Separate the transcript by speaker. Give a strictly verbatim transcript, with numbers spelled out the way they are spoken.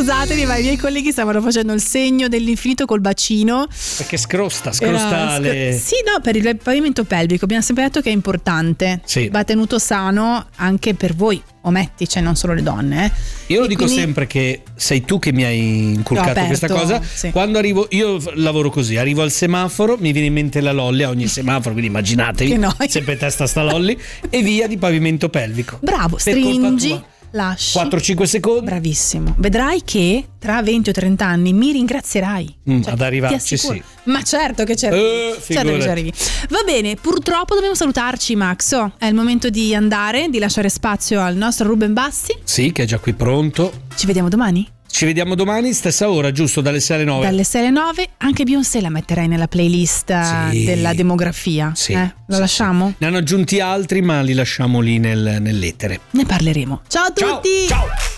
Speaker 1: Scusatemi, ma i miei colleghi stavano facendo il segno dell'infinito col bacino.
Speaker 2: Perché scrosta, scrosta
Speaker 1: Era,
Speaker 2: le...
Speaker 1: Sì, no, per il pavimento pelvico abbiamo sempre detto che è importante.
Speaker 2: Sì.
Speaker 1: Va tenuto sano anche per voi ometti, cioè non solo le donne. Eh.
Speaker 2: Io lo
Speaker 1: E
Speaker 2: dico
Speaker 1: quindi...
Speaker 2: sempre che sei tu che mi hai inculcato
Speaker 1: aperto,
Speaker 2: questa cosa.
Speaker 1: sì.
Speaker 2: Quando arrivo, io lavoro così, arrivo al semaforo, mi viene in mente la lolly a ogni semaforo, quindi immaginatevi,
Speaker 1: Che noia.
Speaker 2: sempre testa sta lolly, e via di pavimento pelvico.
Speaker 1: Bravo,
Speaker 2: Per colpa
Speaker 1: stringi,
Speaker 2: tua.
Speaker 1: lasci.
Speaker 2: quattro cinque secondi.
Speaker 1: Bravissimo. Vedrai che tra venti o trenta anni mi ringrazierai.
Speaker 2: Mm,
Speaker 1: Cioè,
Speaker 2: ad arrivarci,
Speaker 1: ti assicuro.
Speaker 2: sì.
Speaker 1: Ma certo che ci arrivi.
Speaker 2: Eh,
Speaker 1: certo che ci arrivi. Va bene, purtroppo dobbiamo salutarci, Max. Oh, è il momento di andare, di lasciare spazio al nostro Ruben Bassi.
Speaker 2: Sì, che è già qui pronto.
Speaker 1: Ci vediamo domani?
Speaker 2: Ci vediamo domani, stessa ora, giusto, dalle sei alle nove.
Speaker 1: Dalle sei alle nove, anche Beyoncé la metterei nella playlist
Speaker 2: Sì.
Speaker 1: della demografia.
Speaker 2: Sì,
Speaker 1: Eh? La
Speaker 2: sì,
Speaker 1: lasciamo?
Speaker 2: sì. Ne hanno aggiunti altri, ma li lasciamo lì nel, nell'etere.
Speaker 1: Ne parleremo. Ciao a
Speaker 2: Ciao,
Speaker 1: tutti!
Speaker 2: ciao!